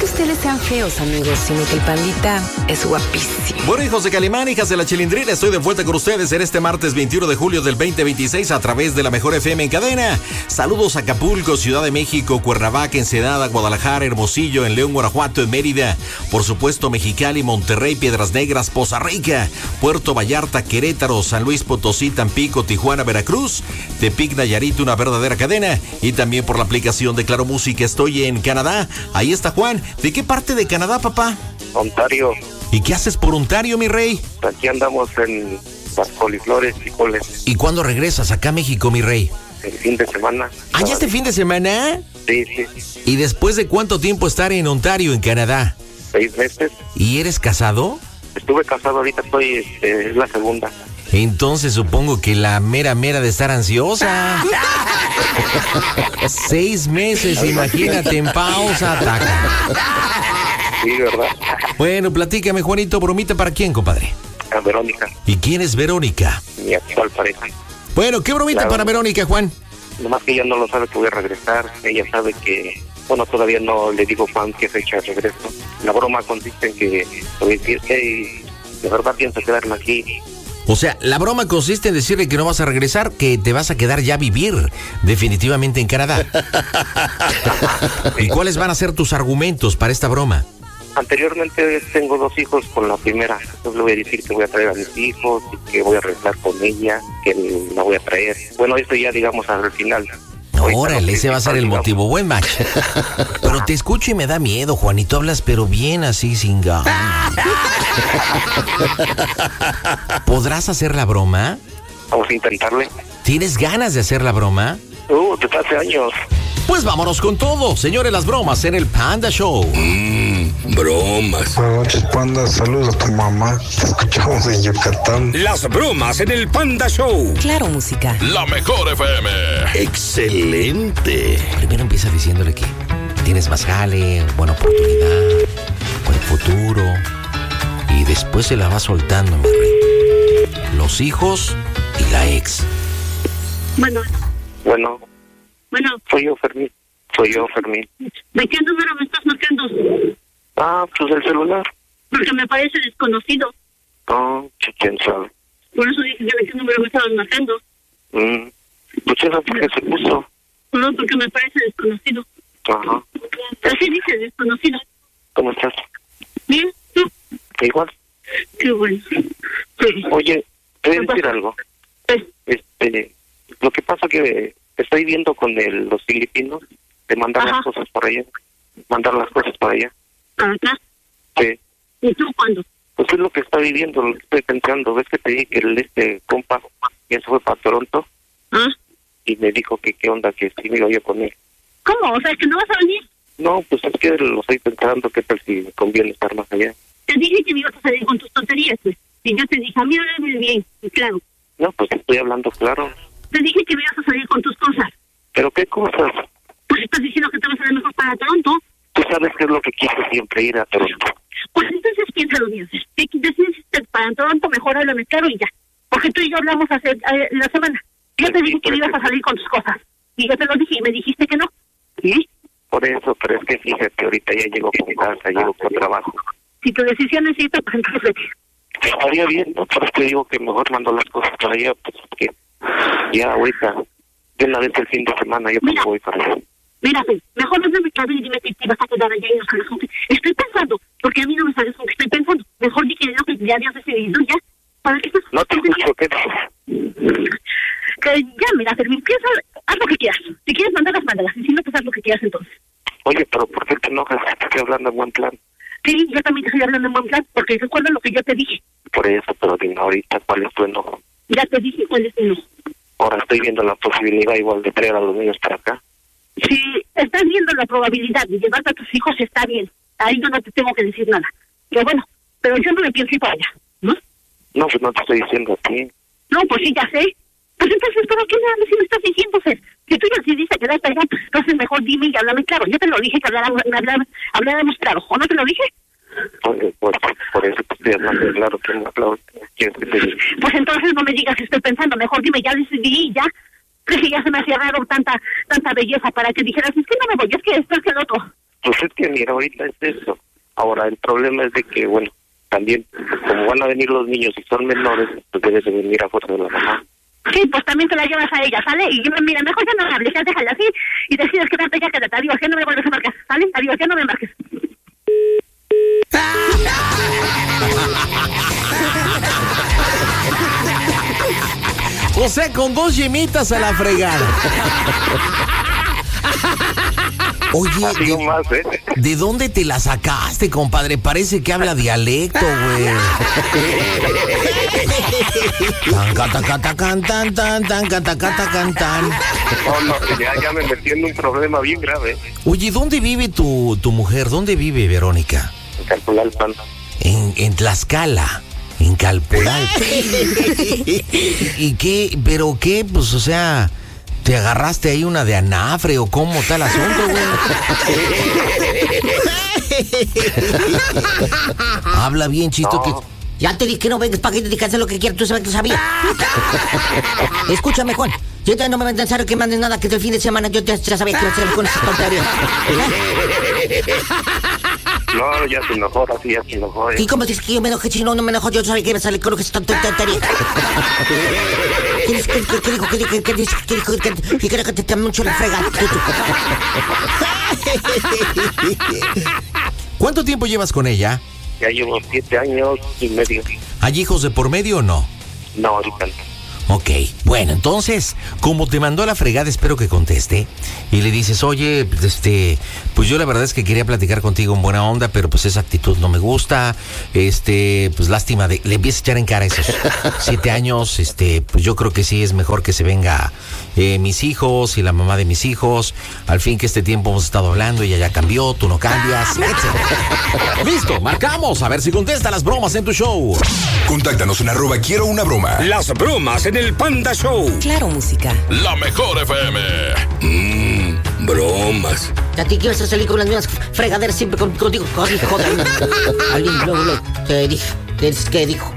que ustedes sean feos, amigos, sino que el pandita es guapísimo. Bueno, hijos de Calimán, hijas de la Chilindrina, estoy de vuelta con ustedes en este martes 21 de julio del 2026 a través de la Mejor FM en cadena. Saludos a Acapulco, Ciudad de México, Cuernavaca, Ensenada, Guadalajara, Hermosillo, en León, Guanajuato, en Mérida, por supuesto Mexicali, Monterrey, Piedras Negras, Poza Rica, Puerto Vallarta, Querétaro, San Luis Potosí, Tampico, Tijuana, Veracruz, Tepic, Nayarit, una verdadera cadena, y también por la aplicación de Claro Música. Estoy en Canadá. Ahí está Juan. ¿De qué parte de Canadá, papá? Ontario. ¿Y qué haces por Ontario, mi rey? Aquí andamos en las coliflores y coles. ¿Y cuándo regresas acá a México, mi rey? El fin de semana. ¿Ah, ya este fin de semana? Sí. ¿Y después de cuánto tiempo estar en Ontario, en Canadá? 6 meses. ¿Y eres casado? Estuve casado, ahorita estoy, es la segunda. Entonces supongo que la mera de estar ansiosa. 6 meses, imagínate, en pausa, ataca. Sí, ¿verdad? Bueno, platícame, Juanito, bromita para quién, compadre. A Verónica. ¿Y quién es Verónica? Mi actual pareja. Bueno, ¿qué bromita para Verónica, Juan? Nomás que ella no lo sabe que voy a regresar. Ella sabe que, bueno, todavía no le digo Juan qué fecha regreso. La broma consiste en que voy a decir, hey, de verdad pienso quedarme aquí. O sea, la broma consiste en decirle que no vas a regresar, que te vas a quedar ya a vivir definitivamente en Canadá. ¿Y cuáles van a ser tus argumentos para esta broma? Anteriormente tengo 2 hijos con la primera. Entonces le voy a decir que voy a traer a mis hijos, y que voy a regresar con ella, que la voy a traer. Bueno, esto ya digamos al final. Órale, ese va a ser el motivo. Buen match. Pero te escucho y me da miedo, Juanito. Hablas pero bien así, sin ganas. ¿Podrás hacer la broma? Vamos a intentarle. ¿Tienes ganas de hacer la broma? Desde hace años. Pues vámonos con todo. Señores, las bromas en el Panda Show. Bromas. Buenas noches, Panda. Saludos a tu mamá. Te escuchamos en Yucatán. Las bromas en el Panda Show. Claro Música. La Mejor FM. Excelente. Primero empieza diciéndole que tienes más jale, buena oportunidad, buen futuro. Y después se la va soltando, mi rey. Los hijos y la ex. Bueno. Soy yo, Fermín. ¿De qué número me estás marcando? Pues el celular. Porque me parece desconocido. ¿Quién sabe? Por eso dije que de qué número me estabas marcando. Pues eso porque se puso. No, porque me parece desconocido. Ajá. Así dice, desconocido. ¿Cómo estás? Bien, ¿tú? Igual. Qué bueno. Sí. Oye, te voy a decir algo. Lo que pasa que estoy viendo con los filipinos de mandar las cosas para allá. ¿Acá? Sí. ¿Y tú cuándo? Pues es lo que está viviendo, lo que estoy pensando. ¿Ves que te dije que este compa ya se fue para Toronto? Y me dijo que qué onda, que si me iba yo con él. ¿Cómo? O sea, que no vas a venir. No, pues es que lo estoy pensando, qué tal si me conviene estar más allá. Te dije que me ibas a salir con tus tonterías, pues. Y yo te dije, a mí háblame bien, y claro. No, pues estoy hablando claro. Te dije que me ibas a salir con tus cosas. ¿Pero qué cosas? Pues estás diciendo que te vas a ver mejor para Toronto. Tú sabes que es lo que quise siempre, ir a Toronto. Pues entonces piénsalo bien. Si decides para Toronto, mejor háblame claro y ya. Porque tú y yo hablamos hace la semana. Yo te dije que me ibas a salir con tus cosas. Y yo te lo dije y me dijiste que no. ¿Sí? Por eso, pero es que fíjate, ahorita ya llego con casa, llego con trabajo. Si tu decisión es esta, pues entonces vete. Estaría bien, ¿no? Por eso te digo que mejor mando las cosas para allá, pues que ya ahorita, de una vez el fin de semana, yo pues voy para allá. Mira, mejor no me cabe y dime que te vas a quedar allá y nos quedamos juntos. Estoy pensando, porque a mí no me sabes con qué estoy pensando. Mejor di que lo que ya habías decidido, ya. ¿Para qué estás? No te escucho, ¿qué? Ya, mira, Fermín, piensa, haz lo que quieras. Si quieres mandarlas, mándalas. Y si no, pues haz lo que quieras entonces. Oye, pero ¿por qué te enojas? Te estoy hablando en buen plan. Sí, yo también te estoy hablando en buen plan, porque recuerda lo que yo te dije. Por eso, pero dime ahorita, ¿cuál es tu enojo? Ya te dije cuál es tu enojo. Ahora estoy viendo la posibilidad igual de traer a los niños para acá. Si estás viendo la probabilidad de llevar a tus hijos, está bien. Ahí yo no te tengo que decir nada. Pero bueno, pero yo no me pienso ir para allá, ¿no? No, pues no te estoy diciendo a ti. No, pues sí, ya sé. Pues entonces, ¿para qué me hablas si me estás diciendo, Fer? Si tú ya decidiste quedarte allá, pues entonces mejor dime y háblame claro. Yo te lo dije que habláramos claro. ¿O no te lo dije? Por eso te estoy hablando claro, que no claro. ¿Quieres que te diga? Pues entonces no me digas que estoy pensando. Mejor dime, ya decidí y ya. Que ya se me hacía raro tanta belleza para que dijeras, es que no me voy, es que esto es que el otro. Pues es que mira, ahorita es eso. Ahora, el problema es de que, bueno, también, como van a venir los niños y son menores, pues debes de venir a fuerza de la mamá. Sí, pues también te la llevas a ella, ¿sale? Y mira, mejor ya no me hables, ya déjala así y decides que tanto ya quédate. Adiós, ya no me vuelves a marcar, ¿sale? Adiós, ya no me marques. O sea, con 2 yemitas a la fregada. Oye, ¿de dónde te la sacaste, compadre? Parece que habla dialecto, güey. No, ya me metí en un problema bien grave. Oye, ¿dónde vive tu mujer? ¿Dónde vive, Verónica? En Calpulalpan. En Tlaxcala. En Calpulalpan. ¿Y qué? ¿Pero qué? Pues, o sea, ¿te agarraste ahí una de anafre o cómo está el asunto, güey? Habla bien, Chito. No. Que... Ya te dije que no vengas para que te digas lo que quieras, tú sabes que sabía. Escúchame, Juan. Yo no me voy a pensar que mandes nada, que el fin de semana yo ya sabía que iba a hacer con esas tonterías. No, ya se enojó, así ya se enojó. ¿Y cómo dices que yo me enojé? Si no me enojó, yo sabía que iba a salir con esas tonterías. ¿Qué dijo? Que creo que te da mucho la fregada. ¿Cuánto tiempo llevas con ella? Ya llevo 7 años y medio. ¿Hay hijos de por medio o no? No, ahorita no. Ok, bueno, entonces, como te mandó a la fregada, espero que conteste. Y le dices, oye, pues yo la verdad es que quería platicar contigo en buena onda, pero pues esa actitud no me gusta. Pues lástima, le empieza a echar en cara esos 7 años. Pues yo creo que sí es mejor que se venga mis hijos y la mamá de mis hijos. Al fin que este tiempo hemos estado hablando, ella ya cambió, tú no cambias, etc. Listo, marcamos, a ver si contesta las bromas en tu show. Contáctanos en @quiero una broma. Las bromas en el Panda Show. Claro, música. La mejor FM. Bromas. A ti que ibas a salir con las mismas fregaderas siempre contigo. Joder. Alguien luego te dije. ¿Qué dijo?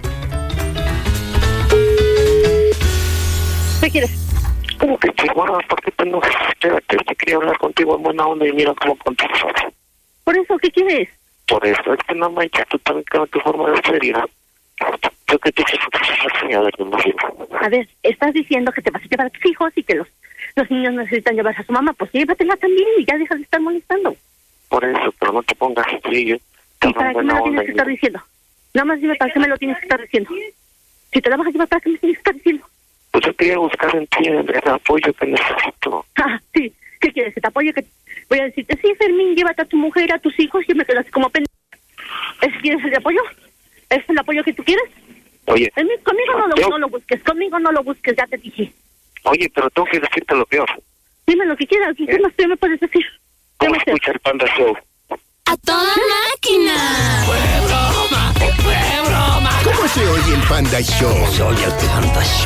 ¿Qué quieres? ¿Cómo que Chihuahua? ¿Por qué te enojas? Espérate, yo quería hablar contigo en buena onda y mira cómo contestas. ¿Por eso qué quieres? Por eso, es que no manches, tú también con tu forma de ser, ¿no? Yo que te hice señora de mi hijo. A ver, estás diciendo que te vas a llevar a tus hijos y que los niños necesitan llevarse a su mamá, pues llévatela también y ya deja de estar molestando. Por eso, pero no te pongas frío. ¿Y para qué me lo tienes que estar diciendo? Nada más dime para qué me lo tienes que estar diciendo. Si te la vas a llevar, ¿para qué me tienes que estar diciendo? Pues yo quería buscar en ti el apoyo que necesito. Ah, sí. ¿Qué quieres? ¿Que te apoye? Que voy a decirte, sí, Fermín, llévate a tu mujer, a tus hijos y me quedas como pendeja. ¿Ese quieres el apoyo? ¿Es el apoyo que tú quieres? Oye. Conmigo no lo busques, conmigo no lo busques, ya te dije. Oye, pero tengo que decirte lo peor. Dime lo que quieras, ¿qué más me puedes decir? ¿Cómo escucha el Panda Show? ¡A toda máquina! ¡Fue broma! ¡Fue broma! ¿Cómo se oye el Panda Show? Se oye el Panda Show.